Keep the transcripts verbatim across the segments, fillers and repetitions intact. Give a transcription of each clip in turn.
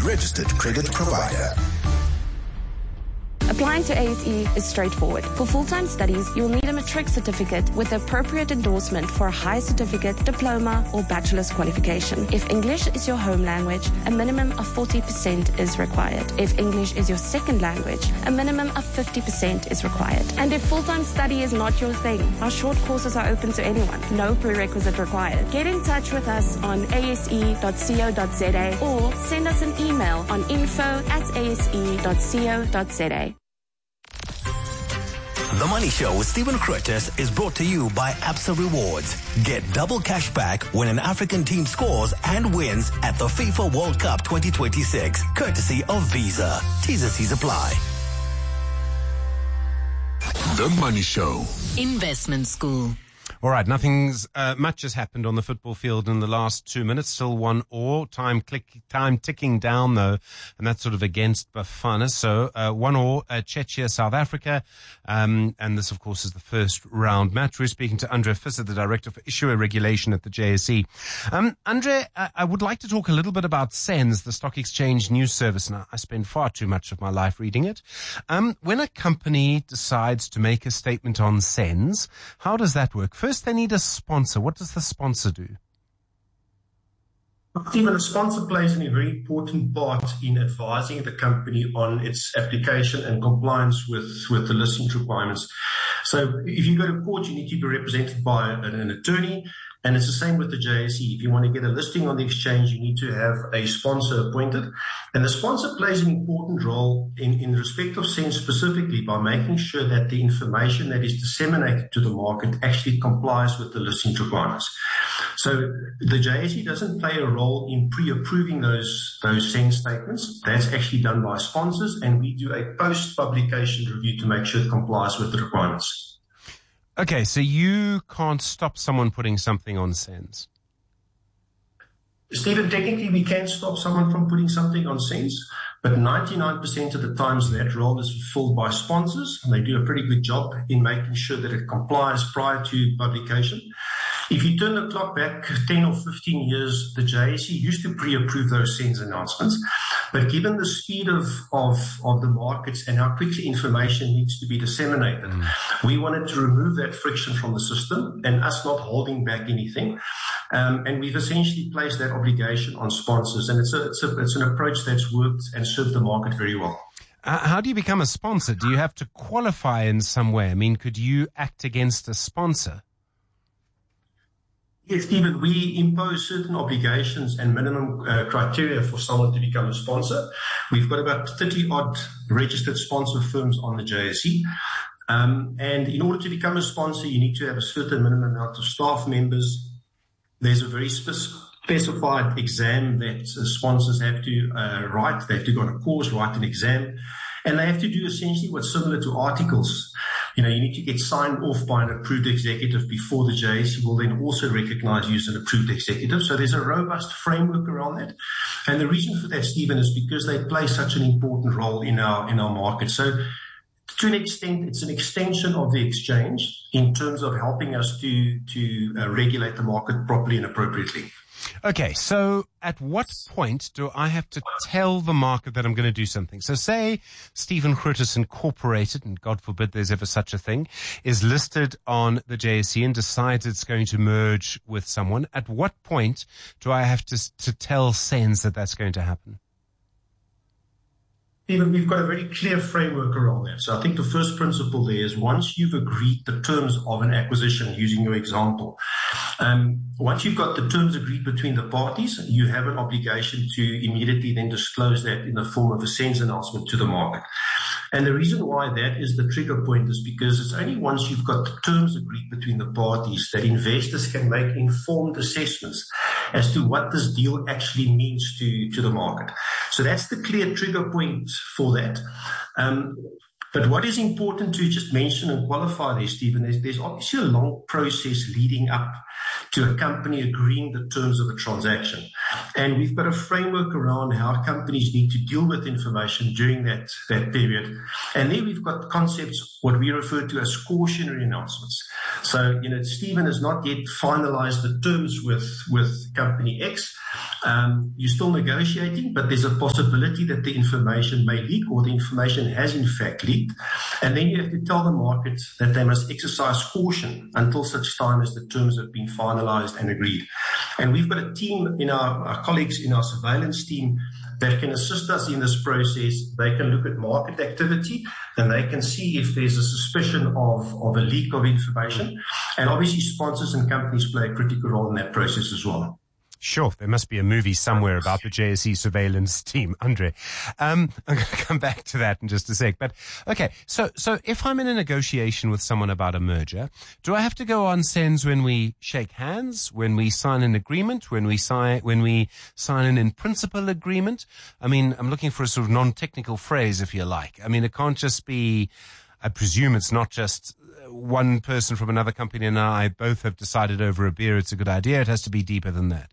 registered credit provider. Applying to A S E is straightforward. For full-time studies, you'll need a matric certificate with the appropriate endorsement for a higher certificate, diploma, or bachelor's qualification. If English is your home language, a minimum of forty percent is required. If English is your second language, a minimum of fifty percent is required. And if full-time study is not your thing, our short courses are open to anyone. No prerequisite required. Get in touch with us on a s e dot co dot z a or send us an email on info at a s e dot co dot z a. The Money Show with Stephen Curtis is brought to you by Absa Rewards. Get double cash back when an African team scores and wins at the FIFA World Cup twenty twenty-six, courtesy of Visa. T's and C's apply. The Money Show. Investment School. All right, nothing's uh, much has happened on the football field in the last two minutes. Still one all. Time click, time ticking down though, and that's sort of against Bafana. So uh, one all. Uh, Czechia, South Africa, um, and this of course is the first round match. We're speaking to Andre Visser, the director for issuer regulation at the J S E. Um, Andre, I, I would like to talk a little bit about SENS, the Stock Exchange News Service. Now, I spend far too much of my life reading it. Um, when a company decides to make a statement on SENS, how does that work? First, they need a sponsor. What does the sponsor do? Stephen, a sponsor plays a very important part in advising the company on its application and compliance with, with the listing requirements. So if you go to court, you need to be represented by an, an attorney. And it's the same with the J S E. If you want to get a listing on the exchange, you need to have a sponsor appointed. And the sponsor plays an important role in, in respect of SENS specifically by making sure that the information that is disseminated to the market actually complies with the listing requirements. So the J S E doesn't play a role in pre-approving those, those SENS statements. That's actually done by sponsors, and we do a post-publication review to make sure it complies with the requirements. Okay, so you can't stop someone putting something on SENS? Stephen, technically we can stop someone from putting something on SENS, but ninety-nine percent of the times that role is fulfilled by sponsors, and they do a pretty good job in making sure that it complies prior to publication. If you turn the clock back ten or fifteen years, the J S E used to pre-approve those SENS announcements. But given the speed of, of, of the markets and how quickly information needs to be disseminated, mm. we wanted to remove that friction from the system and us not holding back anything. Um, and we've essentially placed that obligation on sponsors. And it's, a, it's, a, it's an approach that's worked and served the market very well. Uh, how do you become a sponsor? Do you have to qualify in some way? I mean, could you act against a sponsor? Yes, Stephen, we impose certain obligations and minimum uh, criteria for someone to become a sponsor. We've got about thirty odd registered sponsor firms on the J S E. Um, and in order to become a sponsor, you need to have a certain minimum amount of staff members. There's a very specific specified exam that uh, sponsors have to uh, write. They have to go on a course, write an exam, and they have to do essentially what's similar to articles. You know, you need to get signed off by an approved executive before the J S E will then also recognize you as an approved executive. So there's a robust framework around that. And the reason for that, Stephen, is because they play such an important role in our, in our market. So to an extent, it's an extension of the exchange in terms of helping us to, to uh, regulate the market properly and appropriately. Okay, so at what point do I have to tell the market that I'm going to do something? So say Stephen Curtis Incorporated, and God forbid there's ever such a thing, is listed on the J S E and decides it's going to merge with someone. At what point do I have to, to tell SENS that that's going to happen? Stephen, we've got a very clear framework around that. So I think the first principle there is once you've agreed the terms of an acquisition, using your example, um, once you've got the terms agreed between the parties, you have an obligation to immediately then disclose that in the form of a SENS announcement to the market. And the reason why that is the trigger point is because it's only once you've got the terms agreed between the parties that investors can make informed assessments as to what this deal actually means to, to the market. So that's the clear trigger point for that. Um, But what is important to just mention and qualify there, Stephen, there's, there's obviously a long process leading up to a company agreeing the terms of a transaction. And we've got a framework around how companies need to deal with information during that, that period. And then we've got concepts, what we refer to as cautionary announcements. So, you know, Stephen has not yet finalized the terms with, with company X. Um, you're still negotiating, but there's a possibility that the information may leak or the information has in fact leaked. And then you have to tell the market that they must exercise caution until such time as the terms have been finalized and agreed. And we've got a team in our, our colleagues in our surveillance team that can assist us in this process. They can look at market activity and they can see if there's a suspicion of, of a leak of information. And obviously sponsors and companies play a critical role in that process as well. Sure, there must be a movie somewhere about the J S E surveillance team, Andre. Um, I'm going to come back to that in just a sec. But okay, so so if I'm in a negotiation with someone about a merger, do I have to go on SENS when we shake hands, when we sign an agreement, when we sign when we sign an in principle agreement? I mean, I'm looking for a sort of non-technical phrase, if you like. I mean, it can't just be. I presume it's not just one person from another company and I both have decided over a beer it's a good idea. It has to be deeper than that.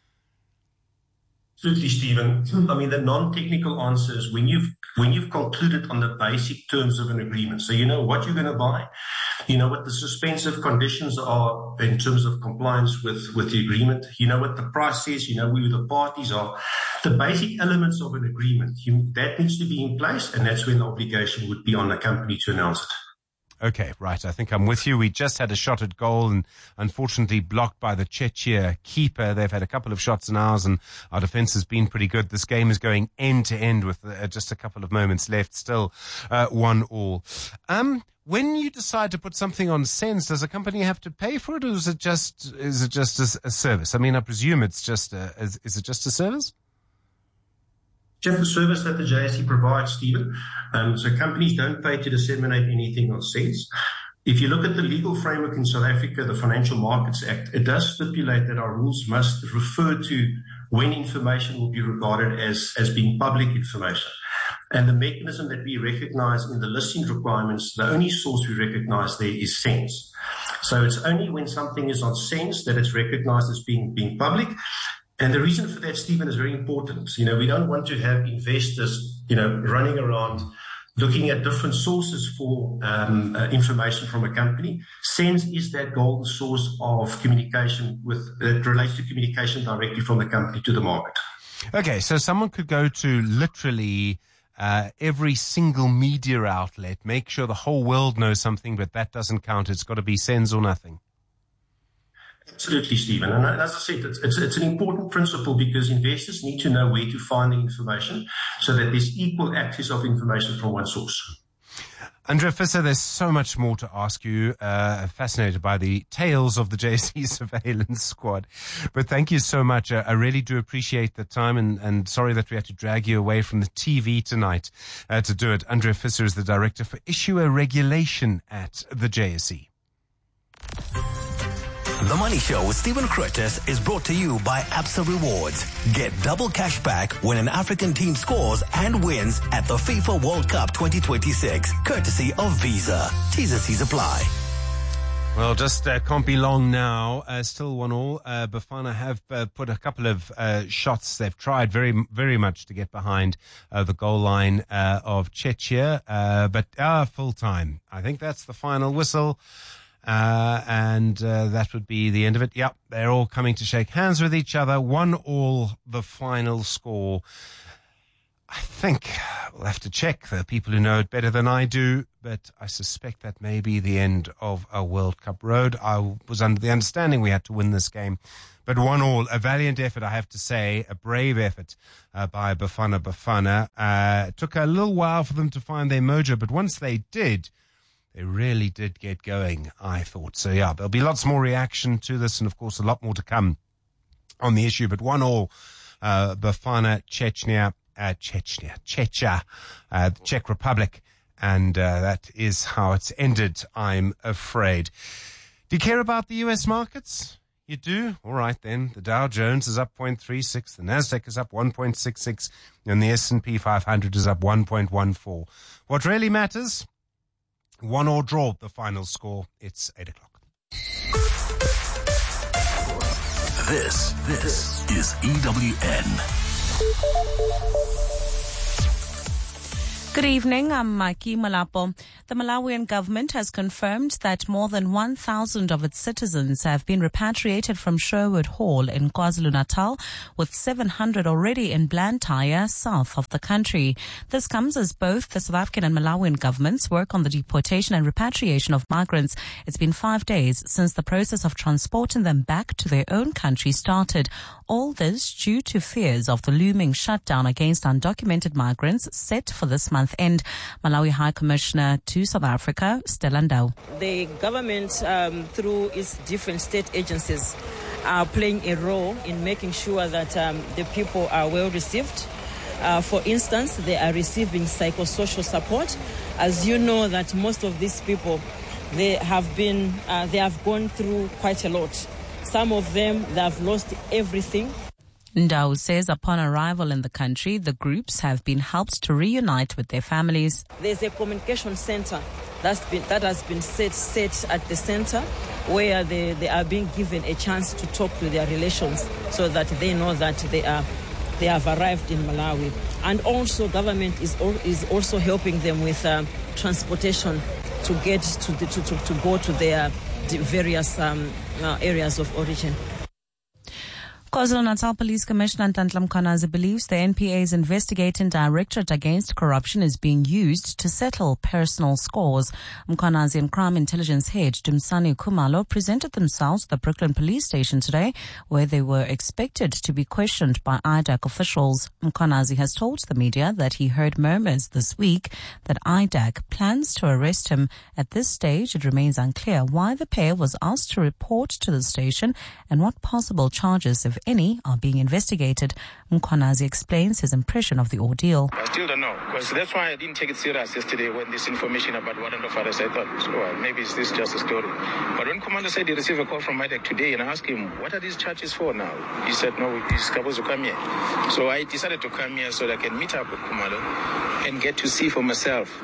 Absolutely, Stephen. I mean, the non-technical answer is when you've when you've concluded on the basic terms of an agreement. So you know what you're going to buy, you know what the suspensive conditions are in terms of compliance with, with the agreement, you know what the price is, you know who the parties are. The basic elements of an agreement, you, that needs to be in place, and that's when the obligation would be on the company to announce it. Okay, right. I think I'm with you. We just had a shot at goal and unfortunately blocked by the Czechia keeper. They've had a couple of shots in ours and our defense has been pretty good. This game is going end to end with uh, just a couple of moments left. Still uh, one all. Um, when you decide to put something on SENS, does a company have to pay for it, or is it just is it just a, a service? I mean, I presume it's just a, is, is it just a service? Just the service that the J S E provides, Stephen. Um, so companies don't pay to disseminate anything on SENS. If you look at the legal framework in South Africa, the Financial Markets Act, it does stipulate that our rules must refer to when information will be regarded as, as being public information. And the mechanism that we recognize in the listing requirements, the only source we recognize there is SENS. So it's only when something is on SENS that it's recognized as being, being public. And the reason for that, Stephen, is very important. You know, we don't want to have investors, you know, running around looking at different sources for um, uh, information from a company. SENS is that golden source of communication with that relates to communication directly from the company to the market. Okay, so someone could go to literally uh, every single media outlet, make sure the whole world knows something, but that doesn't count. It's got to be SENS or nothing. Absolutely, Stephen. And as I said, it's, it's, it's an important principle because investors need to know where to find the information so that there's equal access of information from one source. Andre Visser, there's so much more to ask you. Uh, fascinated by the tales of the J S E surveillance squad. But thank you so much. Uh, I really do appreciate the time and, and sorry that we had to drag you away from the T V tonight uh, to do it. Andre Visser is the Director for Issuer Regulation at the J S E. The Money Show with Stephen Curtis is brought to you by Absa Rewards. Get double cash back when an African team scores and wins at the FIFA World Cup twenty twenty-six, courtesy of Visa. T's and C's apply. Well, just uh, can't be long now. Uh, still one all. Uh, Bafana have uh, put a couple of uh, shots. They've tried very, very much to get behind uh, the goal line uh, of Czechia, uh, but uh, full time. I think that's the final whistle. Uh, and, uh, that would be the end of it. Yep. They're all coming to shake hands with each other. One all, the final score. I think we'll have to check. There are people who know it better than I do, but I suspect that may be the end of a World Cup road. I was under the understanding we had to win this game, but one all, a valiant effort, I have to say, a brave effort, uh, by Bafana Bafana. Uh, it took a little while for them to find their mojo, but once they did, they really did get going, I thought. So, yeah, there'll be lots more reaction to this and, of course, a lot more to come on the issue. But one all, uh, Bafana, Chechnya, uh, Chechnya, Czechia, uh, the Czech Republic. And uh, that is how it's ended, I'm afraid. Do you care about the U S markets? You do? All right, then. The Dow Jones is up zero point three six. The Nasdaq is up one point six six. And the S and P five hundred is up one point one four. What really matters? One or draw, the final score. It's eight o'clock. This, this is E W N. Good evening, I'm Maki Malapo. The Malawian government has confirmed that more than one thousand of its citizens have been repatriated from Sherwood Hall in KwaZulu-Natal, with seven hundred already in Blantyre, south of the country. This comes as both the South African and Malawian governments work on the deportation and repatriation of migrants. It's been five days since the process of transporting them back to their own country started. All this due to fears of the looming shutdown against undocumented migrants set for this month end. Malawi High Commissioner to South Africa, Stella Ndau. The government, um, through its different state agencies, are playing a role in making sure that um, the people are well received. Uh, for instance, they are receiving psychosocial support. As you know, that most of these people, they have been, uh, they have gone through quite a lot. Some of them, they have lost everything. Ndau says upon arrival in the country, the groups have been helped to reunite with their families. There's a communication center that's been, that has been set, set at the center where they, they are being given a chance to talk to their relations so that they know that they are they have arrived in Malawi. And also government is is also helping them with uh, transportation to get to, the, to, to, to go to their various um, uh, areas of origin. KwaZulu-Natal Police Commissioner Ntantla Mkhwanazi believes the N P A's investigating Directorate Against Corruption is being used to settle personal scores. Mkhwanazi and Crime Intelligence Head Dumsani Khumalo presented themselves at the Brooklyn Police Station today, where they were expected to be questioned by I D A C officials. Mkhwanazi has told the media that he heard murmurs this week that I D A C plans to arrest him. At this stage, it remains unclear why the pair was asked to report to the station and what possible charges, if any, are being investigated. Mkhwanazi explains his impression of the ordeal. I still don't know, because that's why I didn't take it serious yesterday when this information about warrant of arrest, I thought, well, maybe it's this just a story. But when Commander said he received a call from I D A C today, and I asked him, what are these charges for now? He said, no, he's supposed to come here. So I decided to come here so that I can meet up with Khumalo and get to see for myself.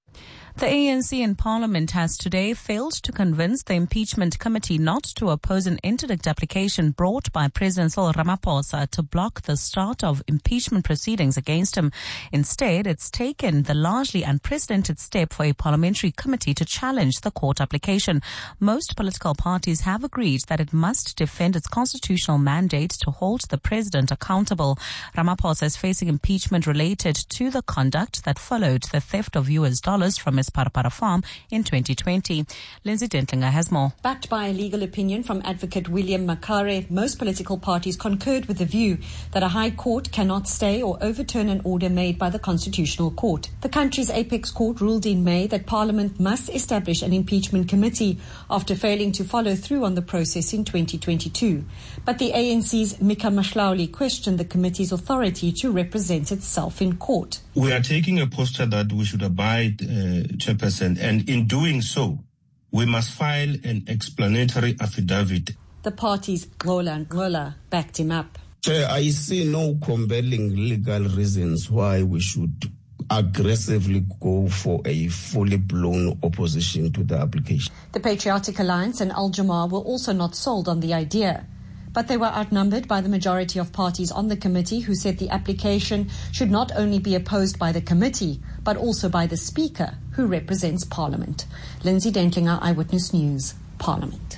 The A N C in Parliament has today failed to convince the impeachment committee not to oppose an interdict application brought by President Cyril Ramaphosa to block the start of impeachment proceedings against him. Instead, it's taken the largely unprecedented step for a parliamentary committee to challenge the court application. Most political parties have agreed that it must defend its constitutional mandate to hold the president accountable. Ramaphosa is facing impeachment related to the conduct that followed the theft of U S dollars from his Parapara farm in twenty twenty. Lindsay Dentlinger has more. Backed by a legal opinion from advocate William Makare, most political parties concurred with the view that a high court cannot stay or overturn an order made by the Constitutional Court. The country's apex court ruled in May that Parliament must establish an impeachment committee after failing to follow through on the process in twenty twenty-two. But the A N C's Mika Mashlauli questioned the committee's authority to represent itself in court. We are taking a posture that we should abide, uh, Chairperson, and in doing so, we must file an explanatory affidavit. The party's Roland Ngola backed him up. Chair, I see no compelling legal reasons why we should aggressively go for a fully blown opposition to the application. The Patriotic Alliance and Al-Jamar were also not sold on the idea. But they were outnumbered by the majority of parties on the committee, who said the application should not only be opposed by the committee, but also by the Speaker, who represents Parliament. Lindsay Dentlinger, Eyewitness News, Parliament.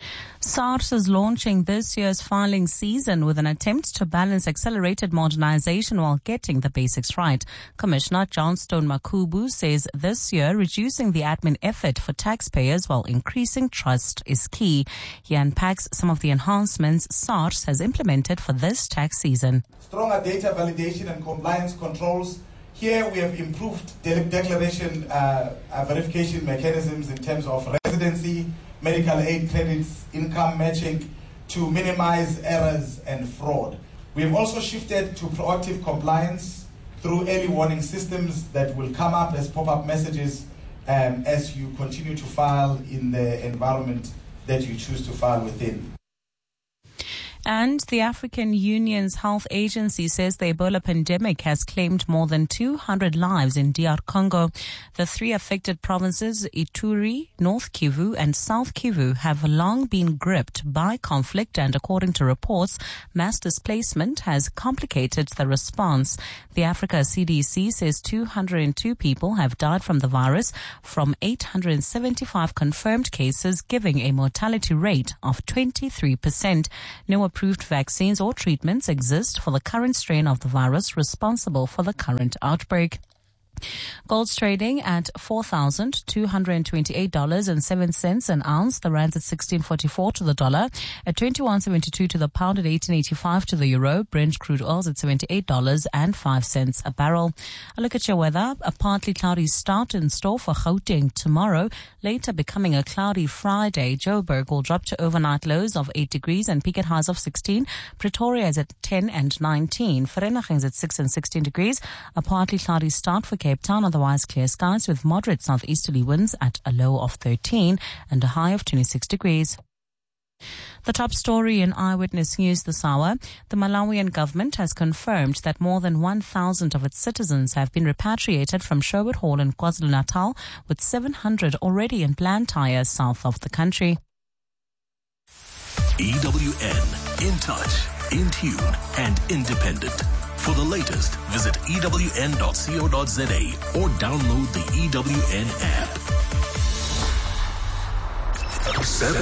SARS is launching this year's filing season with an attempt to balance accelerated modernization while getting the basics right. Commissioner Johnstone Makubu says this year reducing the admin effort for taxpayers while increasing trust is key. He unpacks some of the enhancements SARS has implemented for this tax season. Stronger data validation and compliance controls. Here we have improved de- declaration uh, uh, verification mechanisms in terms of residency, medical aid credits, income matching, to minimize errors and fraud. We have also shifted to proactive compliance through early warning systems that will come up as pop-up messages um, as you continue to file in the environment that you choose to file within. And the African Union's health agency says the Ebola pandemic has claimed more than two hundred lives in D R Congo. The three affected provinces, Ituri, North Kivu, and South Kivu, have long been gripped by conflict, and according to reports, mass displacement has complicated the response. The Africa C D C says two hundred two people have died from the virus, from eight hundred seventy-five confirmed cases, giving a mortality rate of twenty-three percent. No approved vaccines or treatments exist for the current strain of the virus responsible for the current outbreak. Gold's trading at four thousand two hundred twenty-eight dollars and seven cents an ounce. The rand's at sixteen forty-four to the dollar, at twenty-one seventy-two to the pound, at eighteen eighty-five to the euro. Brent crude oil's at seventy-eight dollars and five cents a barrel. A look at your weather. A partly cloudy start in store for Gauteng tomorrow, later becoming a cloudy Friday. Joburg will drop to overnight lows of eight degrees and peak at highs of sixteen. Pretoria is at ten and nineteen. Vereeniging is at six and sixteen degrees. A partly cloudy start for Cape Town, otherwise clear skies with moderate southeasterly winds at a low of thirteen and a high of twenty-six degrees. The top story in Eyewitness News this hour. The Malawian government has confirmed that more than one thousand of its citizens have been repatriated from Sherwood Hall in KwaZulu-Natal, with seven hundred already in Blantyre, south of the country. E W N, in touch, in tune, and independent. For the latest, visit E W N dot co dot za or download the E W N app. seven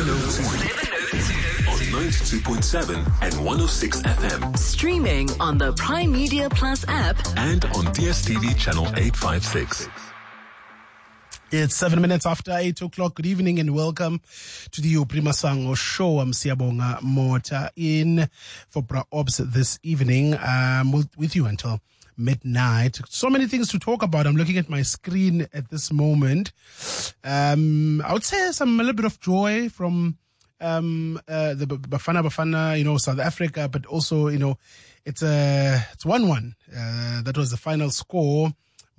oh two on ninety-two point seven and one oh six F M. Streaming on the Prime Media Plus app and on D S T V channel eight fifty-six. It's seven minutes after eight o'clock. Good evening and welcome to the Uprima Sango show. I'm Siyabonga Mota in for Bra Obs this evening. Um, we'll, with you until midnight. So many things to talk about. I'm looking at my screen at this moment. Um, I would say some a little bit of joy from um, uh, the Bafana Bafana, you know, South Africa, but also, you know, it's a it's one one. Uh, that was the final score.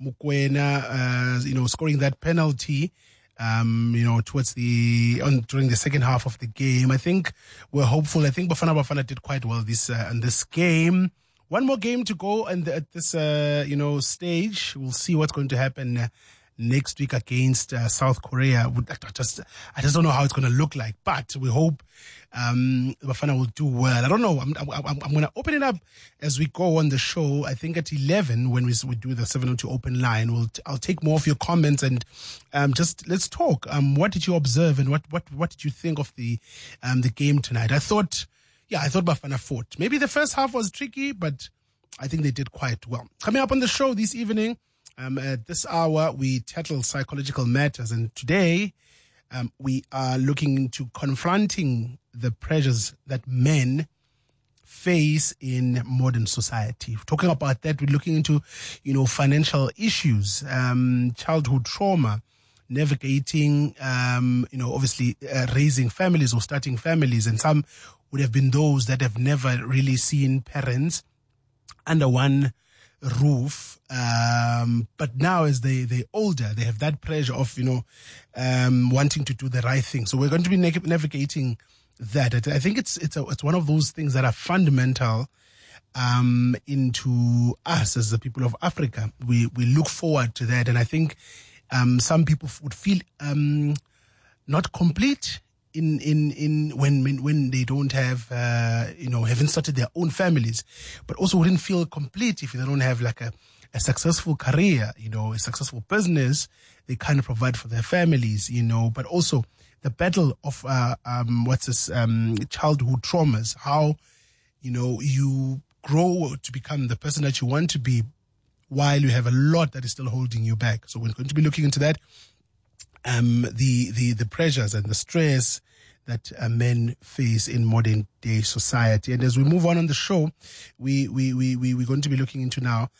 Mokoena, uh, you know, scoring that penalty, um, you know, towards the, on, during the second half of the game. I think we're hopeful. I think Bafana Bafana did quite well this, uh, in this game. One more game to go and at this, uh, you know, stage. We'll see what's going to happen uh, next week against uh, South Korea. I just, I just don't know how it's going to look like, but we hope um, Bafana will do well. I don't know. I'm, I'm, I'm going to open it up as we go on the show. I think at eleven, when we, we do the seven oh two open line, we'll, I'll take more of your comments and um, just let's talk. Um, what did you observe and what, what, what did you think of the, um, the game tonight? I thought, yeah, I thought Bafana fought. Maybe the first half was tricky, but I think they did quite well. Coming up on the show this evening, um, at this hour, we tackle psychological matters. And today, um, we are looking into confronting the pressures that men face in modern society. Talking about that, we're looking into, you know, financial issues, um, childhood trauma, navigating, um, you know, obviously uh, raising families or starting families. And some would have been those that have never really seen parents under one roof. Um, but now as they, they're older, they have that pressure of, you know, um, wanting to do the right thing. So we're going to be nav- navigating that. I think it's, it's, a, it's one of those things that are fundamental, um, into us as the people of Africa. We, we look forward to that. And I think, um, some people would feel, um, not complete in, in, in, when, when, when they don't have, uh, you know, haven't started their own families, but also wouldn't feel complete if they don't have like a, a successful career, you know, a successful business. They kind of provide for their families, you know, but also the battle of, uh, um, what's this, um, childhood traumas, how, you know, you grow to become the person that you want to be while you have a lot that is still holding you back. So we're going to be looking into that. Um, the, the, the pressures and the stress that uh, men face in modern day society. And as we move on on the show, we, we, we, we, we're going to be looking into now,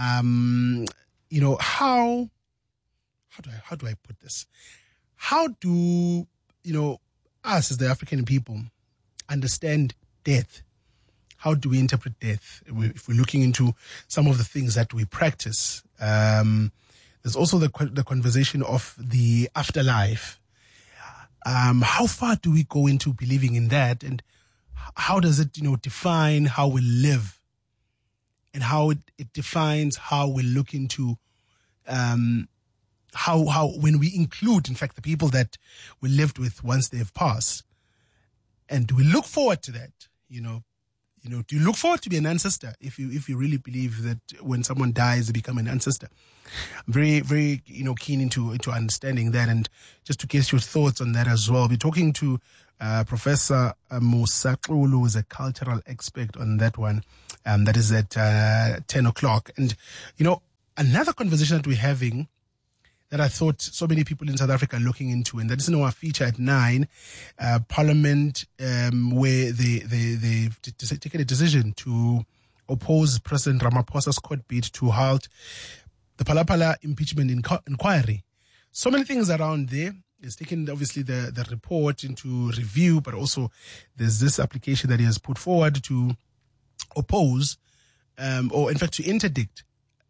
um, you know, how, how do I, how do I put this? How do, you know, us as the African people understand death? How do we interpret death? If we're looking into some of the things that we practice, um, there's also the the conversation of the afterlife. Um, how far do we go into believing in that, and how does it, you know, define how we live, and how it, it defines how we look into um, how how when we include, in fact, the people that we lived with once they've passed, and do we look forward to that? You know, you know, do you look forward to be an ancestor if you if you really believe that when someone dies they become an ancestor? I'm very very you know keen into into understanding that, and just to get your thoughts on that as well. We're talking to uh, Professor Musaxulu, who is a cultural expert on that one. Um, that is at uh, ten o'clock, and you know another conversation that we're having that I thought so many people in South Africa are looking into, and that is in our feature at nine, uh, Parliament, um, where they, they, they've t- t- taken a decision to oppose President Ramaphosa's court bid to halt the Phala-Phala impeachment inqu- inquiry. So many things around there. It's taken, obviously, the, the report into review, but also there's this application that he has put forward to oppose, um, or in fact to interdict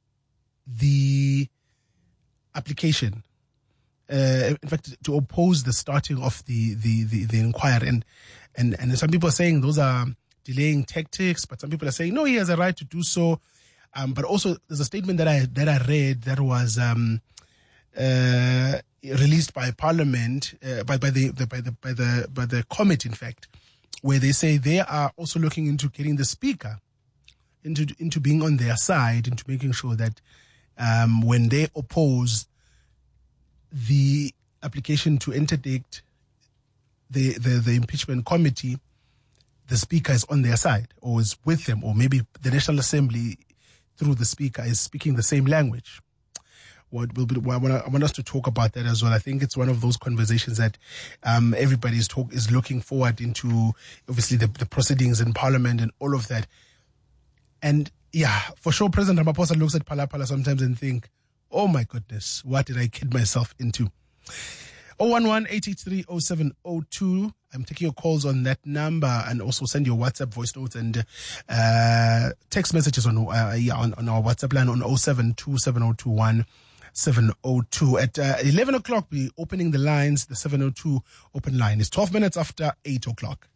the application, uh, in fact, to oppose the starting of the the the, the inquiry, and and and some people are saying those are delaying tactics, but some people are saying no, he has a right to do so. Um, but also, there's a statement that I that I read that was um, uh, released by Parliament, uh, by by the, the by the by the by the committee, in fact, where they say they are also looking into getting the Speaker into into being on their side, into making sure that um, when they oppose the application to interdict the, the, the impeachment committee, the Speaker is on their side or is with them, or maybe the National Assembly through the Speaker is speaking the same language. What will be, I want, I want us to talk about that as well. I think it's one of those conversations that um, everybody is, talk, is looking forward into, obviously, the, the proceedings in Parliament and all of that. And yeah, for sure, President Ramaphosa looks at Phala-Phala sometimes and think, oh my goodness, what did I kid myself into? oh one one, eight eight three, oh seven oh two. I'm taking your calls on that number, and also send your WhatsApp voice notes and uh, text messages on, uh, yeah, on on our WhatsApp line on oh seven two, seven oh two, one seven oh two. At uh, eleven o'clock, we're opening the lines. The seven oh two open line is twelve minutes after eight o'clock.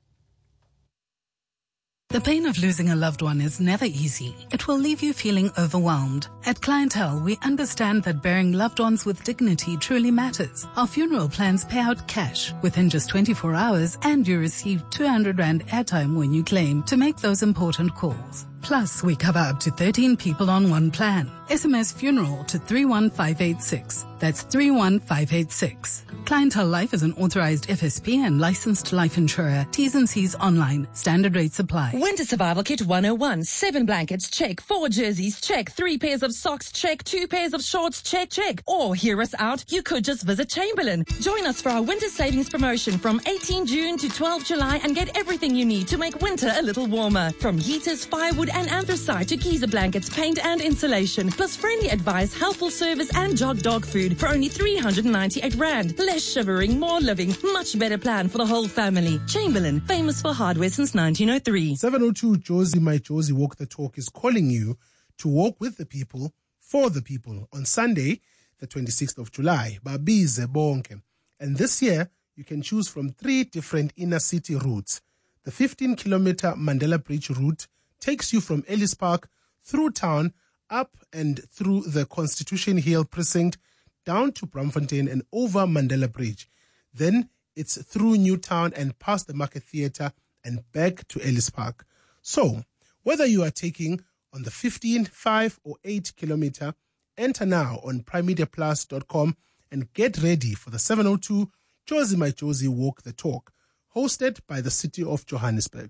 The pain of losing a loved one is never easy. It will leave you feeling overwhelmed. At Clientele, we understand that burying loved ones with dignity truly matters. Our funeral plans pay out cash within just twenty-four hours, and you receive two hundred rand airtime when you claim to make those important calls. Plus, we cover up to thirteen people on one plan. S M S funeral to three one five eight six. That's three one five eight six. Clientele Life is an authorized F S P and licensed life insurer. T's and C's online. Standard rates apply. Winter Survival Kit one oh one. Seven blankets, check. Four jerseys, check. Three pairs of socks, check. Two pairs of shorts, check, check. Or hear us out, you could just visit Chamberlain. Join us for our winter savings promotion from eighteenth June to twelfth July and get everything you need to make winter a little warmer. From heaters, firewood and anthracite to Giza blankets, paint and insulation. Plus friendly advice, helpful service and jog dog food for only three hundred ninety-eight rand. Less shivering, more living, much better plan for the whole family. Chamberlain, famous for hardware since nineteen oh three. seven oh two, Josie, my Josie, Walk the Talk is calling you to walk with the people, for the people, on Sunday, the twenty-sixth of July. Babize bonke. And this year, you can choose from three different inner city routes. The fifteen kilometer Mandela Bridge route takes you from Ellis Park through town, up and through the Constitution Hill precinct, down to Braamfontein and over Mandela Bridge. Then it's through Newtown and past the Market Theatre and back to Ellis Park. So, whether you are taking on the fifteen, five or eight kilometer, enter now on prime media plus dot com and get ready for the seven oh two Josie My Josie Walk the Talk, hosted by the City of Johannesburg.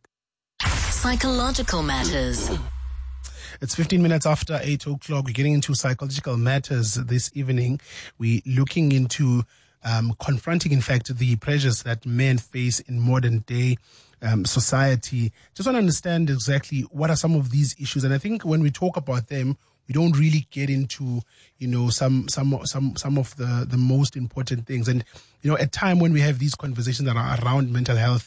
Psychological Matters. It's fifteen minutes after eight o'clock. We're getting into psychological matters this evening. We're looking into um, confronting, in fact, the pressures that men face in modern day um, society. Just want to understand exactly what are some of these issues. And I think when we talk about them, we don't really get into, you know, some some some some of the, the most important things. And, you know, at a time when we have these conversations that are around mental health,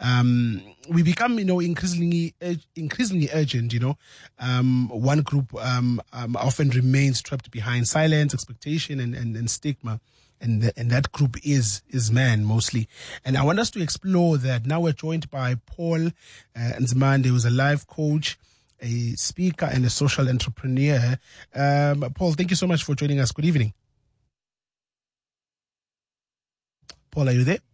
um, we become, you know, increasingly increasingly urgent, you know. Um, one group um, um, often remains trapped behind silence, expectation, and, and, and stigma. And, the, and that group is is men mostly. And I want us to explore that. Now we're joined by Paul uh, Nzimande, who's a life coach, a speaker, and a social entrepreneur. Um, Paul, thank you so much for joining us. Good evening. Paul, are you there?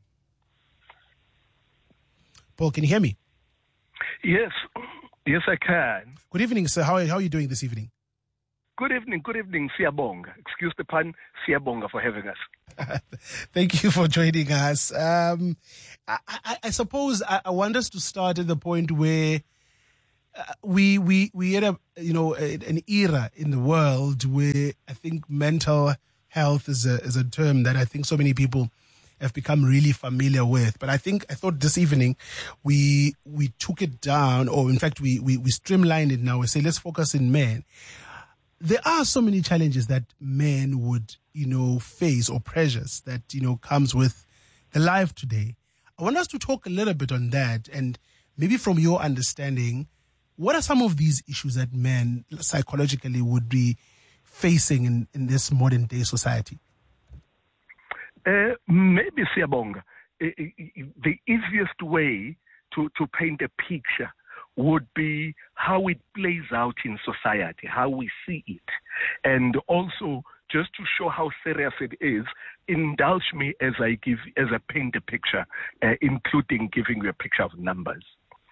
Paul, can you hear me? Yes. Yes, I can. Good evening, sir. How are, how are you doing this evening? Good evening, good evening, Siyabonga. Excuse the pun, Siyabonga, for having us. Thank you for joining us. Um, I, I, I suppose I, I want us to start at the point where uh, we we we had a you know a, an era in the world where I think mental health is a is a term that I think so many people have become really familiar with. But I think I thought this evening we we took it down, or in fact we we, we streamlined it now. We say let's focus in men. There are so many challenges that men would, you know, face, or pressures that, you know, comes with the life today. I want us to talk a little bit on that, and maybe from your understanding, what are some of these issues that men psychologically would be facing in, in this modern day society? Uh, maybe, Siyabonga, uh, the easiest way to, to paint a picture would be how it plays out in society, how we see it. And also, just to show how serious it is, indulge me as I give, as I paint a picture, uh, including giving you a picture of numbers.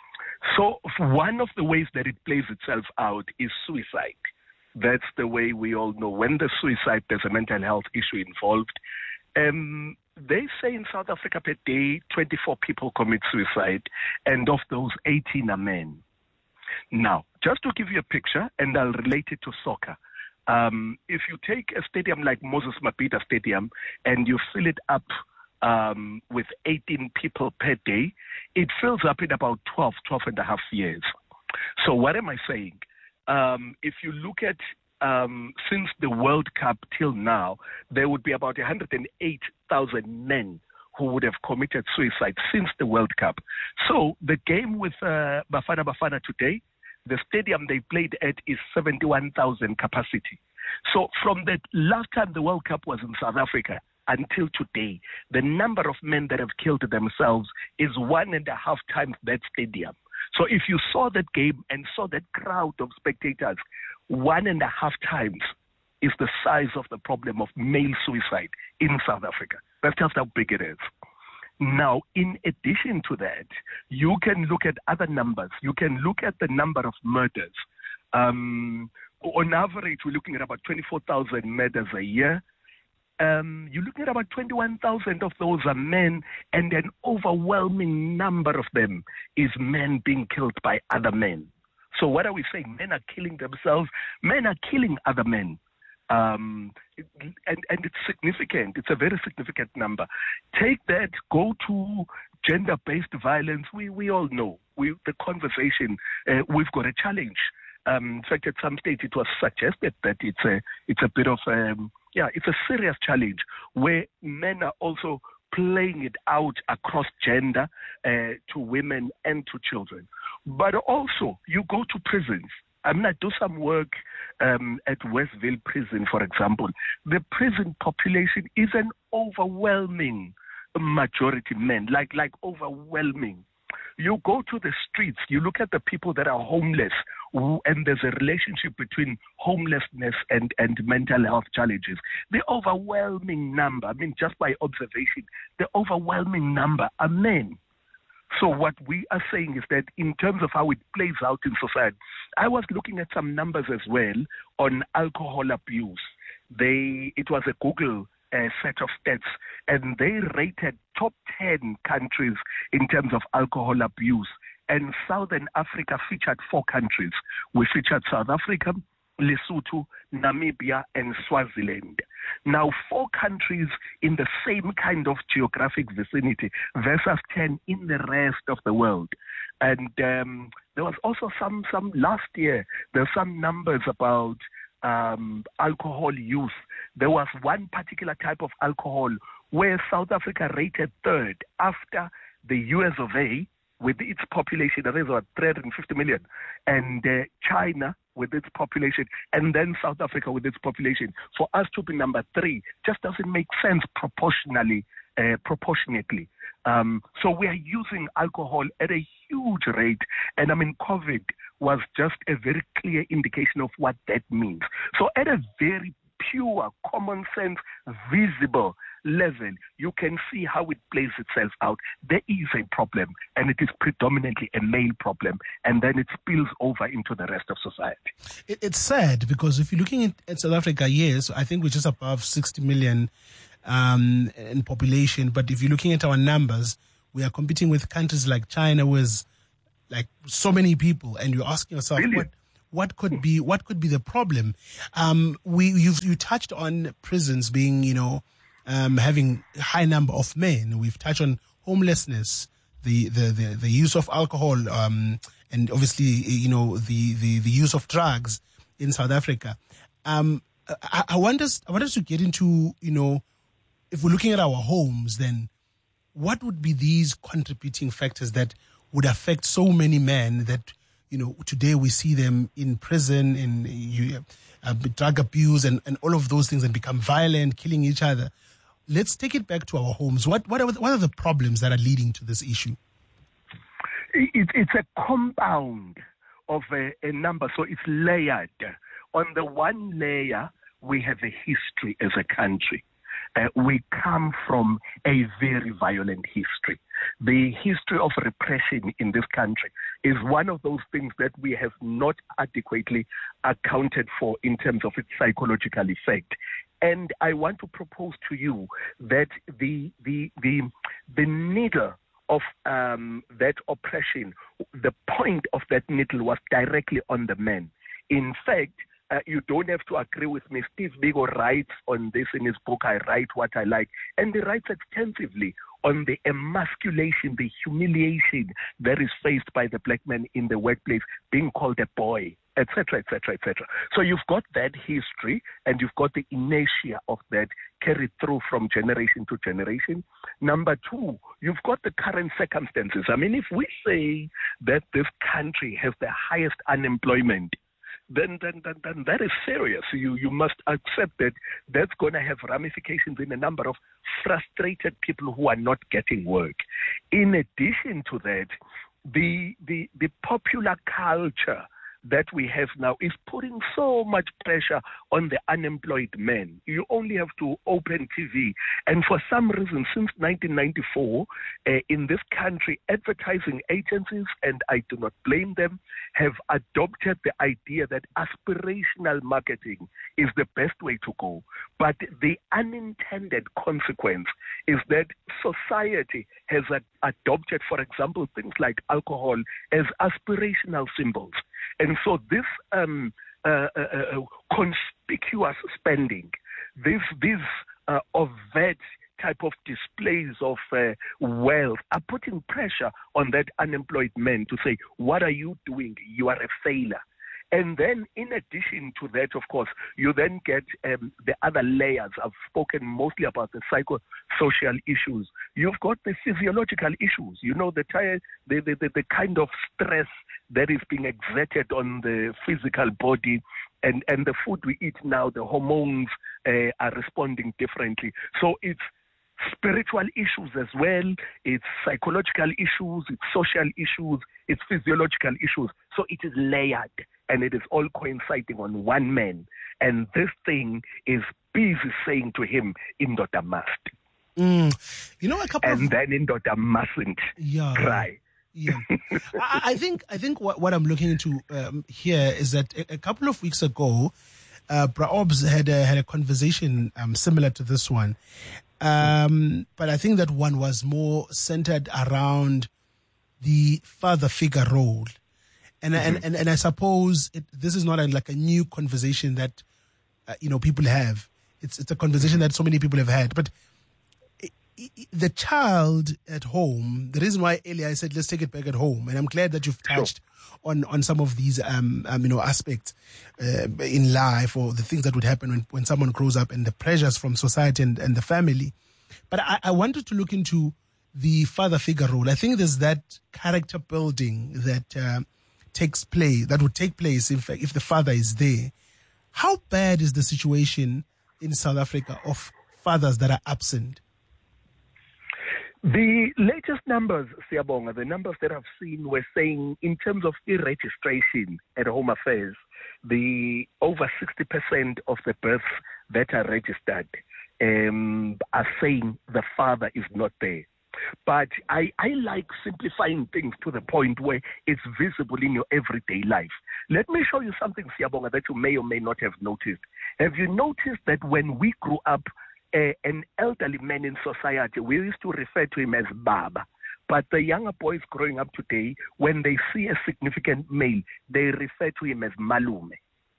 So one of the ways that it plays itself out is suicide. That's the way we all know. When there's suicide, there's a mental health issue involved. Um, they say in South Africa per day, twenty-four people commit suicide, and of those, eighteen are men. Now, just to give you a picture, and I'll relate it to soccer. Um, if you take a stadium like Moses Mabhida Stadium and you fill it up um, with eighteen people per day, it fills up in about twelve, twelve and a half years. So what am I saying? Um, if you look at Um, since the World Cup till now, there would be about one hundred eight thousand men who would have committed suicide since the World Cup. So the game with uh, Bafana Bafana today, the stadium they played at is seventy-one thousand capacity. So from the last time the World Cup was in South Africa until today, the number of men that have killed themselves is one and a half times that stadium. So if you saw that game and saw that crowd of spectators, one and a half times is the size of the problem of male suicide in South Africa. That's just how big it is. Now, in addition to that, you can look at other numbers. You can look at the number of murders. Um, on average, we're looking at about twenty-four thousand murders a year. Um, you're looking at about twenty-one thousand of those are men, and an overwhelming number of them is men being killed by other men. So what are we saying? Men are killing themselves. Men are killing other men. Um, and, and it's significant. It's a very significant number. Take that, go to gender-based violence. We we all know. We, the conversation, uh, we've got a challenge. Um, in fact, at some stage it was suggested that it's a, it's a bit of, um, yeah, it's a serious challenge where men are also playing it out across gender uh, to women and to children. But also, you go to prisons. I mean, I do some work um, at Westville Prison, for example. The prison population is an overwhelming majority men, like like overwhelming. You go to the streets, you look at the people that are homeless, and there's a relationship between homelessness and, and mental health challenges. The overwhelming number, I mean, just by observation, the overwhelming number are men. So what we are saying is that in terms of how it plays out in society, I was looking at some numbers as well on alcohol abuse. They, it was a Google uh, set of stats, and they rated top ten countries in terms of alcohol abuse. And Southern Africa featured four countries. We featured South Africa, Lesotho, Namibia, and Swaziland. Now, four countries in the same kind of geographic vicinity versus ten in the rest of the world. And um, there was also some, some last year, there were some numbers about um, alcohol use. There was one particular type of alcohol where South Africa rated third after the U S of A, with its population, that is about three hundred fifty million, and uh, China with its population, and then South Africa with its population, for us to be number three just doesn't make sense proportionally, uh, proportionately. Um, so we are using alcohol at a huge rate, and I mean, COVID was just a very clear indication of what that means. So at a very pure, common sense, visible level, you can see how it plays itself out. There is a problem, and it is predominantly a male problem, and then it spills over into the rest of society. It, it's sad because if you're looking at, at South Africa, yes, I think we're just above sixty million um, in population, but if you're looking at our numbers, we are competing with countries like China with like so many people, and you're asking yourself, really? what What could be what could be the problem? Um, we you've you touched on prisons being, you know, um, having a high number of men. We've touched on homelessness, the the the, the use of alcohol, um, and obviously, you know, the, the, the use of drugs in South Africa. Um, I, I want us I want us to get into, you know, if we're looking at our homes, then what would be these contributing factors that would affect so many men that, you know, today we see them in prison, in you, uh, drug abuse and, and all of those things, and become violent, killing each other. Let's take it back to our homes. What what are, what are the problems that are leading to this issue? It, it's a compound of a, a number, so it's layered. On the one layer, we have a history as a country. Uh, we come from a very violent history. The history of repression in this country is one of those things that we have not adequately accounted for in terms of its psychological effect. And I want to propose to you that the the the the needle of um, that oppression, the point of that needle was directly on the men. In fact, Uh, you don't have to agree with me. Steve Biko writes on this in his book, I Write What I Like, and he writes extensively on the emasculation, the humiliation that is faced by the black man in the workplace, being called a boy, et cetera, et cetera, et cetera. So you've got that history, and you've got the inertia of that carried through from generation to generation. Number two, you've got the current circumstances. I mean, if we say that this country has the highest unemployment, Then, then, then, then that is serious. You, you must accept that that's going to have ramifications in a number of frustrated people who are not getting work. In addition to that, the, the, the popular culture that we have now is putting so much pressure on the unemployed men. You only have to open T V. And for some reason, since nineteen ninety-four, uh, in this country, advertising agencies, and I do not blame them, have adopted the idea that aspirational marketing is the best way to go. But the unintended consequence is that society has ad- adopted, for example, things like alcohol as aspirational symbols. And so this um, uh, uh, uh, conspicuous spending, this, this uh, overt type of displays of uh, wealth are putting pressure on that unemployed man to say, what are you doing? You are a failure. And then in addition to that, of course, you then get um, the other layers. I've spoken mostly about the psychosocial issues. You've got the physiological issues. You know, the, the, the, the kind of stress that is being exerted on the physical body, and, and the food we eat now, the hormones uh, are responding differently. So it's spiritual issues as well, it's psychological issues, it's social issues, it's physiological issues. So it is layered, and it is all coinciding on one man. And this thing is busy saying to him, Indoda must. Mm. You know, a couple and of... then Indoda mustn't yeah. cry. Yeah, I, I think I think what, what I'm looking into um, here is that a, a couple of weeks ago, uh, Braobs had a, had a conversation um, similar to this one, um, but I think that one was more centered around the father figure role, and mm-hmm. and, and and I suppose it, this is not a, like a new conversation that uh, you know people have. It's it's a conversation that so many people have had, but. The child at home, the reason why earlier I said let's take it back at home, and I'm glad that you've touched sure. on, on some of these um, um you know aspects uh, in life, or the things that would happen when, when someone grows up, and the pressures from society and, and the family. But I, I wanted to look into the father figure role. I think there's that character building that uh, takes place, that would take place if, if the father is there. How bad is the situation in South Africa of fathers that are absent? The latest numbers, Siyabonga, the numbers that I've seen were saying in terms of e-registration at Home Affairs, the over sixty percent of the births that are registered um, are saying the father is not there. But I, I like simplifying things to the point where it's visible in your everyday life. Let me show you something, Siyabonga, that you may or may not have noticed. Have you noticed that when we grew up, uh, an elderly man in society, we used to refer to him as Baba. But the younger boys growing up today, when they see a significant male, they refer to him as Malume.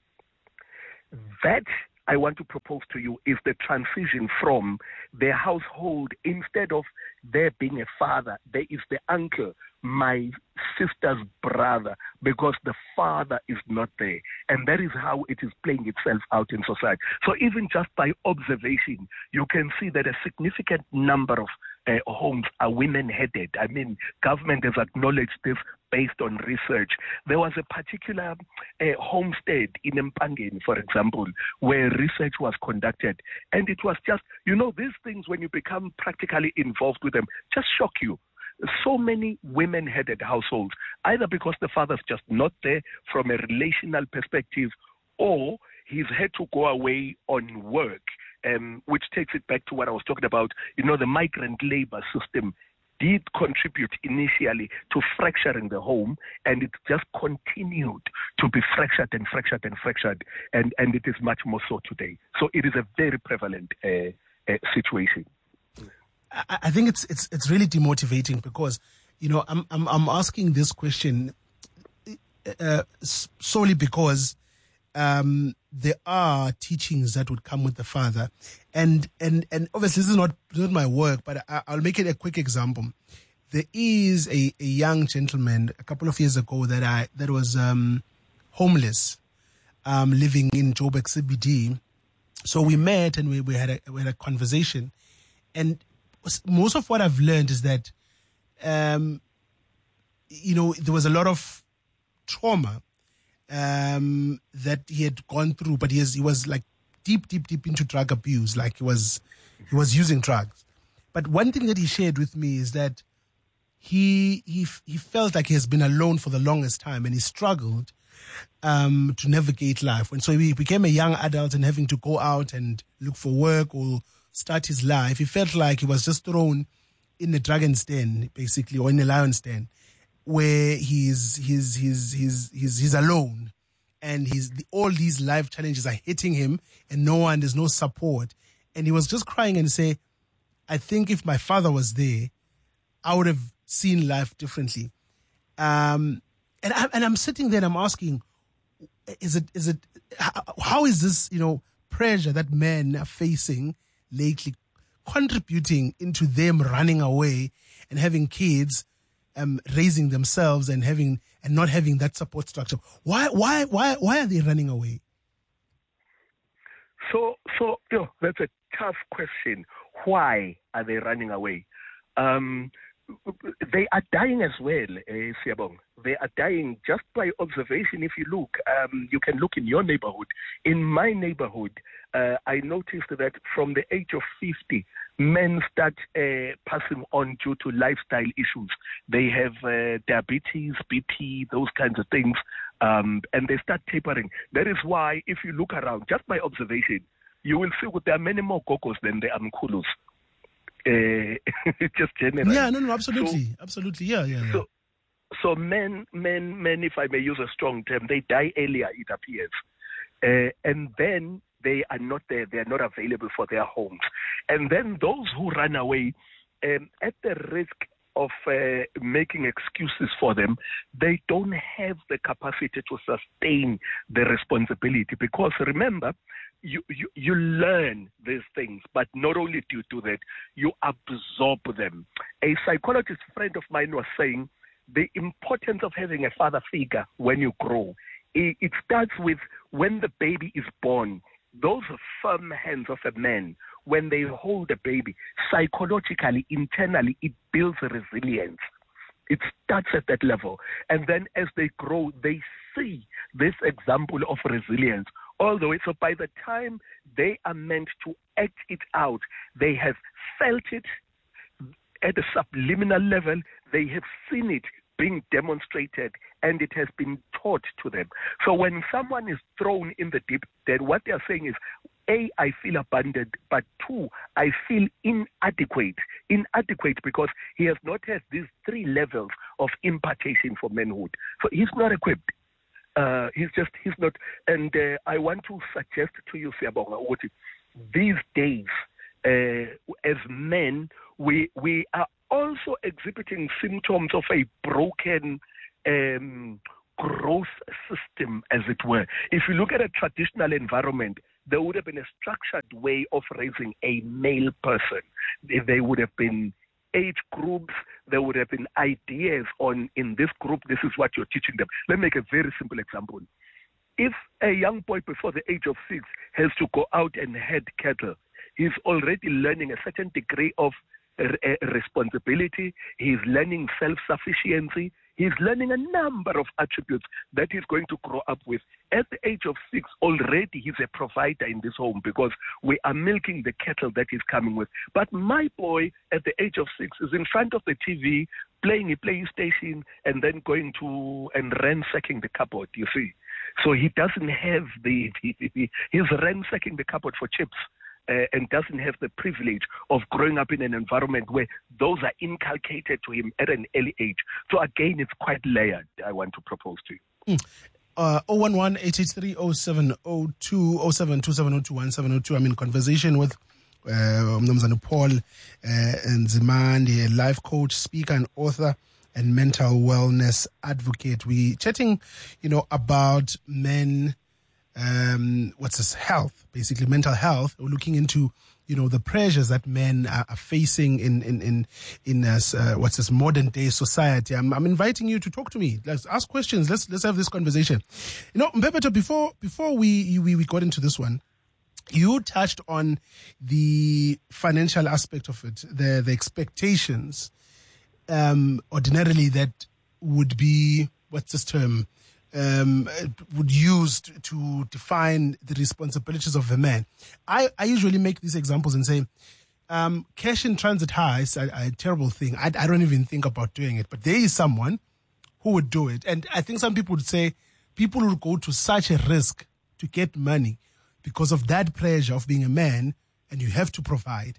That, I want to propose to you, is the transition from their household. Instead of there being a father, there is the uncle, my sister's brother, because the father is not there. And that is how it is playing itself out in society. So even just by observation, you can see that a significant number of uh, homes are women-headed. I mean, government has acknowledged this based on research. There was a particular uh, homestead in Mpangeni, for example, where research was conducted. And it was just, you know, these things, when you become practically involved with them, just shock you. So many women-headed households, either because the father's just not there from a relational perspective, or he's had to go away on work, um, which takes it back to what I was talking about. You know, the migrant labor system did contribute initially to fracturing the home, and it just continued to be fractured and fractured and fractured, and, and it is much more so today. So it is a very prevalent uh, uh, situation. I think it's it's it's really demotivating because, you know, I'm I'm I'm asking this question uh, solely because um, there are teachings that would come with the father, and and and obviously this is not not my work, but I, I'll make it a quick example. There is a, a young gentleman a couple of years ago that I that was um, homeless, um, living in Joburg C B D. So we met and we we had a we had a conversation, and most of what I've learned is that, um, you know, there was a lot of trauma um, that he had gone through, but he, has, he was like deep, deep, deep into drug abuse. Like he was, he was using drugs. But one thing that he shared with me is that he he he felt like he has been alone for the longest time, and he struggled um, to navigate life. And so he became a young adult and having to go out and look for work or start his life. He felt like he was just thrown in a dragon's den, basically, or in a lion's den, where he's he's he's he's he's, he's alone, and he's all these life challenges are hitting him, and no one, there's no support, and he was just crying and say, "I think if my father was there, I would have seen life differently." Um, and I, and I'm sitting there and I'm asking, is it is it how, how is this, you know, pressure that men are facing lately contributing into them running away and having kids, um, raising themselves and having and not having that support structure? Why why why why are they running away? So so you know, that's a tough question. Why are they running away? Um, they are dying as well, eh, Siyabong. They are dying just by observation. If you look, um, you can look in your neighborhood. In my neighborhood, uh, I noticed that from the age of fifty, men start uh, passing on due to lifestyle issues. They have uh, diabetes, B P, those kinds of things, um, and they start tapering. That is why, if you look around, just by observation, you will see that there are many more gogos than there are mkulus. Uh, just generally. Yeah, no, no, absolutely, so, absolutely, yeah, yeah. yeah. So, so men, men, men, if I may use a strong term, they die earlier, it appears, uh, and then they are not there. They are not available for their homes, and then those who run away, um, at the risk of uh, making excuses for them, they don't have the capacity to sustain the responsibility. Because remember, you, you, you learn these things, but not only do you do that, you absorb them. A psychologist friend of mine was saying the importance of having a father figure when you grow. It, it starts with when the baby is born. those firm hands of a man, when they hold a baby, psychologically, internally, it builds resilience. It starts at that level. And then as they grow, they see this example of resilience all the way. So by the time they are meant to act it out, they have felt it at a subliminal level. They have seen it being demonstrated, and it has been taught to them. So when someone is thrown in the deep end, what they are saying is, A, I feel abandoned, but two, I feel inadequate. Inadequate because he has not had these three levels of impartation for manhood. So he's not equipped. Uh, he's just, he's not. And uh, I want to suggest to you, Siyabonga, these days, uh, as men, we we are also exhibiting symptoms of a broken um, growth system, as it were. If you look at a traditional environment, there would have been a structured way of raising a male person. There would have been age groups, there would have been ideas on, in this group, this is what you're teaching them. Let me make a very simple example. If a young boy before the age of six has to go out and head cattle, he's already learning a certain degree of responsibility, he's learning self-sufficiency, he's learning a number of attributes that he's going to grow up with. At the age of six, already he's a provider in this home because we are milking the cattle that he's coming with. But my boy at the age of six is in front of the T V, playing a PlayStation, and then going to and ransacking the cupboard, you see. So he doesn't have the, he's ransacking the cupboard for chips. Uh, and doesn't have the privilege of growing up in an environment where those are inculcated to him at an early age. So again, it's quite layered, I want to propose to you. Mm. Uh, zero one one, eight eight three, zero seven zero two, zero seven two seven zero two one seven zero two. I'm in conversation with uh, Paul uh, Nzimande, a life coach, speaker and author and mental wellness advocate. We chatting, you know, about men, um, what's this, health, basically mental health. We're looking into, you know, the pressures that men are, are facing in, in, in, in this, uh, what's this modern day society. I'm, I'm inviting you to talk to me. Let's ask questions. Let's, let's have this conversation. You know, Mpepeto, before, before we, we, we got into this one, you touched on the financial aspect of it, the, the expectations, um, ordinarily that would be, what's this term? Um, would use to define the responsibilities of a man. I, I usually make these examples and say, um, cash in transit high is a, a terrible thing. I, I don't even think about doing it, but there is someone who would do it. And I think some people would say people would go to such a risk to get money because of that pressure of being a man and you have to provide.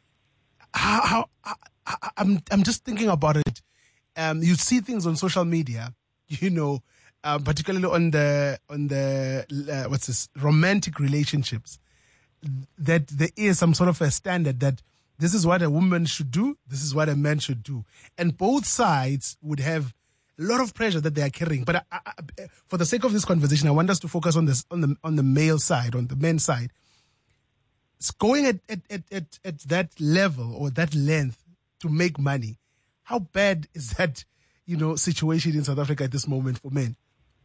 How, how I, I'm, I'm just thinking about it. Um, you see things on social media, you know, Uh, particularly on the on the uh, what's this romantic relationships, that there is some sort of a standard that this is what a woman should do, this is what a man should do, and both sides would have a lot of pressure that they are carrying. But I, I, for the sake of this conversation, I want us to focus on this on the on the male side, on the men's side. It's going at at at at, at that level or that length to make money. How bad is that, you know, situation in South Africa at this moment for men?